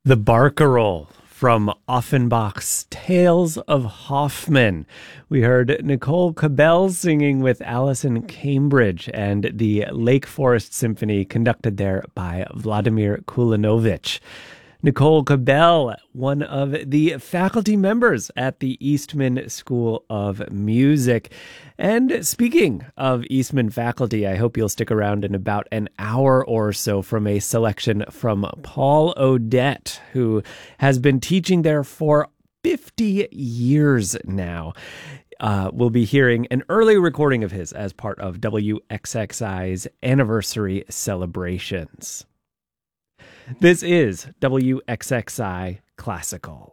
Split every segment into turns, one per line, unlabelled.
The Barcarolle from Offenbach's Tales of Hoffmann. We heard Nicole Cabell singing with Alison Cambridge and the Lake Forest Symphony conducted there by Vladimir Kulanovich. Nicole Cabell, one of the faculty members at the Eastman School of Music. And speaking of Eastman faculty, I hope you'll stick around in about an hour or so from a selection from Paul Odette, who has been teaching there for 50 years now. We'll be hearing an early recording of his as part of WXXI's anniversary celebrations. This is WXXI Classical.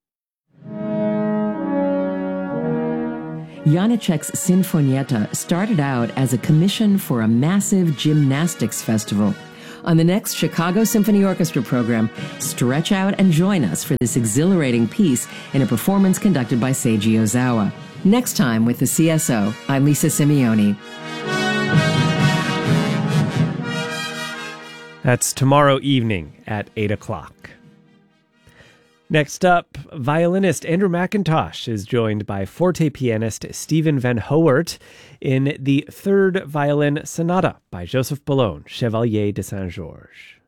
Janáček's Sinfonietta started out as a commission for a massive gymnastics festival. On the next Chicago Symphony Orchestra program, stretch out and join us for this exhilarating piece in a performance conducted by Seiji Ozawa. Next time with the CSO, I'm Lisa Simeoni.
That's tomorrow evening at 8 o'clock. Next up, violinist Andrew McIntosh is joined by forte pianist Stephen Van Howert in the third violin sonata by Joseph Boulogne, Chevalier de Saint-Georges.